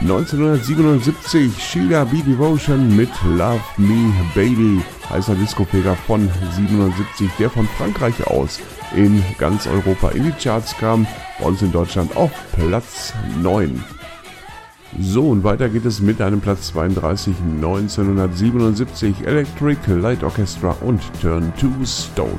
1977 Sheila B. Devotion mit Love Me Baby, heißer Disco-Feger von 77, der von Frankreich aus in ganz Europa in die Charts kam, bei uns in Deutschland auf Platz 9. So, und weiter geht es mit einem Platz 32, 1977, Electric Light Orchestra und Turn to Stone.